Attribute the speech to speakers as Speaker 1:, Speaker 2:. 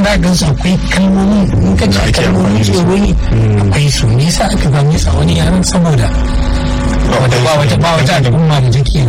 Speaker 1: za ka gansu akwai kalmomi in ka ce kalmomin tsoro ne akwai su nisa aka ba nisa wani yaran saboda ba wata al'umma da take